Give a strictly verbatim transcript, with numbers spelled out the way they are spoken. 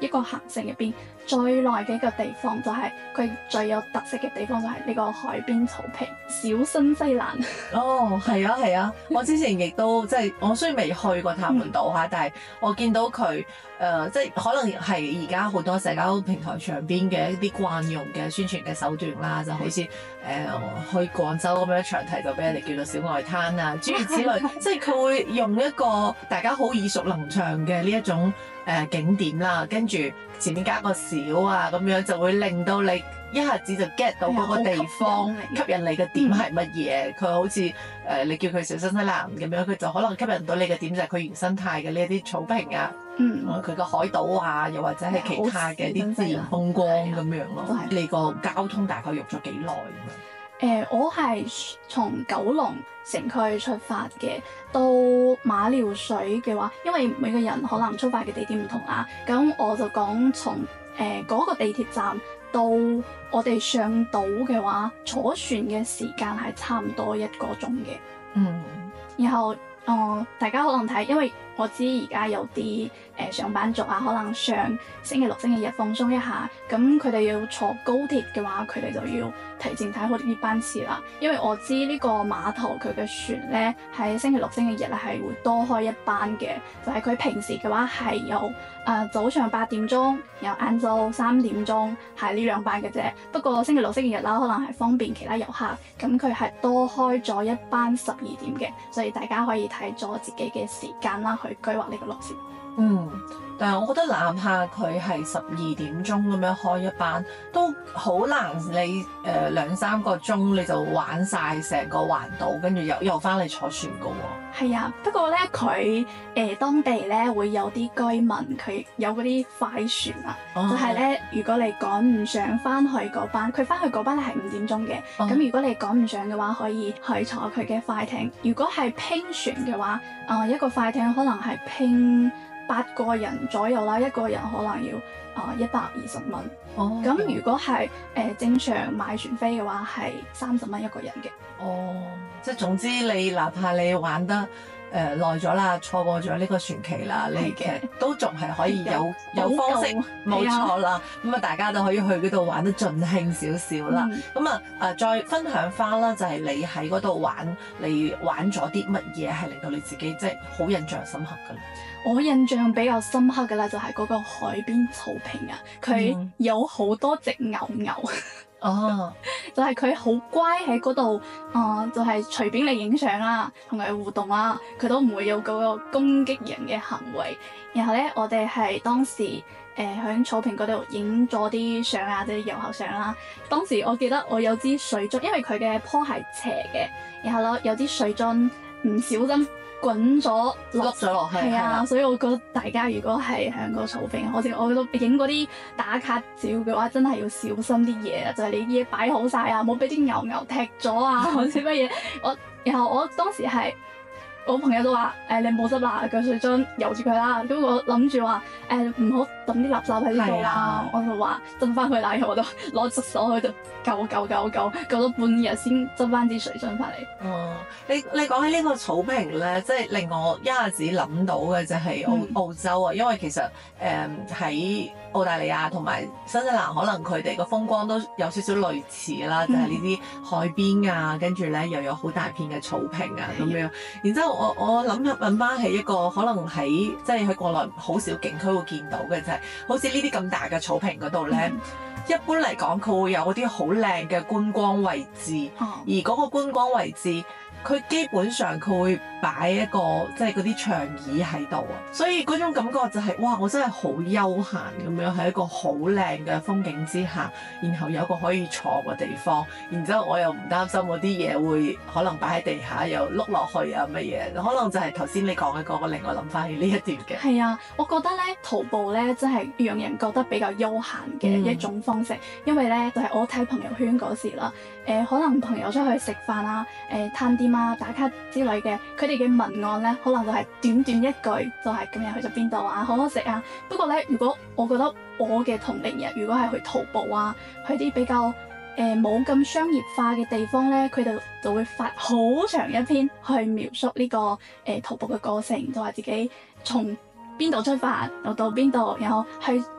個行程入邊最耐嘅一個地方，就係佢最有特色嘅地方，就係呢個海邊草坪小新西蘭。 哦，係啊係啊，我之前亦都即係我雖然未去過塔門島嚇，嗯、但係我見到佢誒、呃，即係可能係而家好多社交平台上邊嘅一啲慣用嘅宣傳嘅手段啦，就好似誒、呃、去廣州咁樣長堤就俾人哋叫做小外灘啊，諸如此類，即係佢會用一個大家好耳熟能詳嘅呢一種誒、呃、景點啦，跟住前面加個小啊咁樣，就會令到你一下子就 get 到嗰個地方吸引你嘅點係乜嘢。佢、嗯、好似誒、呃、你叫佢小新西蘭咁樣，佢就可能吸引到你嘅點就係佢原生態嘅呢一啲草坪啊，嗯，佢個海島啊，又或者係其他嘅啲自然風光咁樣咯。你個交通大概用咗幾耐咁樣？ 誒、呃，我係從九龍城區出發嘅，到馬料水嘅話，因為每個人可能出發嘅地點唔同啦，咁我就講從誒嗰個地鐵站到我哋上島嘅話，坐船嘅時間係差唔多一個鐘嘅。嗯，然後。哦、呃，大家可能睇，因為我知而家有啲誒、呃、上班族啊，可能上星期六、星期日放鬆一下，咁佢哋要坐高鐵嘅話，佢哋就要提前睇好呢班次啦。因為我知呢個碼頭佢嘅船咧喺星期六、星期日咧係會多開一班嘅，就係、是、佢平時嘅話係有誒、呃、早上八點鐘，然後晏晝三點鐘係呢兩班嘅啫。不過星期六、星期日啦，可能係方便其他遊客，咁佢係多開咗一班十二點嘅，所以大家可以睇咗自己嘅時間啦，去規劃呢個路線。 嗯，但係我覺得哪怕佢係十二點鐘咁樣開一班，都好難你誒、呃、兩三個鐘你就玩晒成個環島，跟住又又翻嚟坐船噶喎。 係啊，不過咧佢誒當地咧會有啲居民佢有嗰啲快船啊，哦、就係咧如果你趕唔上翻去嗰班，佢翻去嗰班咧係五點鐘嘅，咁、哦、如果你趕唔上嘅話，可以去坐佢嘅快艇。如果係拼船嘅話，啊、呃、一個快艇可能係拼八個人左右啦，一個人可能要啊一百二十蚊。哦，咁如果係誒、呃、正常買船飛嘅話，係三十蚊一個人嘅。 哦，即係總之你哪怕你玩得誒耐咗啦，錯過咗呢個船期啦，的你其實都仲係可以有有方式，冇錯啦。咁啊，大家都可以去嗰度玩得盡興少少啦。咁啊誒，再分享翻啦，就係你喺嗰度玩，你玩咗啲乜嘢係令到你自己即係好印象深刻㗎？ 我印象比較深刻嘅咧，就係嗰個海邊草坪啊，佢有好多隻牛牛。哦，就係佢好乖喺嗰度，啊、呃，就係、是、隨便你影相啦，同佢互動啦，佢都唔會有嗰個攻擊人嘅行為。然後咧，我哋係當時誒喺、呃、草坪嗰度影咗啲相啊，即係遊客相啦。當時我記得我有支水樽，因為佢嘅坡係斜嘅，然後咧有啲水樽唔小心滾咗落咗落去，係啊，所以我覺得大家如果係喺個草坪，好似我覺得影嗰啲打卡照嘅話，真係要小心啲嘢啊！就係、是、你啲嘢擺好晒啊，冇俾啲牛牛踢咗啊，或者乜嘢。我然後我當時係。我朋友都話：誒、呃，你冇執啦，個水樽由住佢啦。咁我諗住話：誒，唔好抌啲垃圾喺呢度啦。我就話執翻佢啦，然後我就攞隻手喺度救救救救，救咗半日先執翻支水樽翻嚟。 哦，你你講起呢個草坪咧，即係令我一下子諗到嘅就係澳、嗯、澳洲啊，因為其實誒喺、呃、澳大利亞同埋新西蘭，可能佢哋個風光都有少少類似啦，就係呢啲海邊啊，跟住咧又有好大片嘅草坪啊咁樣，然之後。我我諗起問翻起一個可能喺即係喺國內好少景區會見到嘅就係、是，好似呢啲咁大嘅草坪嗰度咧，嗯、一般嚟講佢會有啲好靚嘅觀光位置，哦、而嗰個觀光位置佢基本上佢會擺一個即係嗰啲長椅喺度啊，所以嗰種感覺就係、是、哇，我真係好悠閒咁樣喺一個好靚嘅風景之下，然後有一個可以坐嘅地方，然之後我又唔擔心嗰啲嘢會可能擺喺地下又碌落去啊乜嘢，可能就係頭先你講嘅嗰個令我諗翻起呢一段嘅。 係啊，我覺得咧徒步咧真係讓人覺得比較悠閒嘅一種方式，嗯、因為咧就係、是、我睇朋友圈嗰時啦，誒、呃、可能朋友出去食飯啊，誒攤啲啊打卡之類嘅，佢哋嘅文案咧可能就係短短一句，就係今日去咗邊度啊，好好食啊。不過咧，如果我覺得我嘅同齡人如果係去徒步啊，去啲比較誒冇咁商業化嘅地方咧，佢哋就會發好長一篇去描述呢、這個誒、呃、徒步嘅過程，就話自己從邊度出發，又到邊度，然後去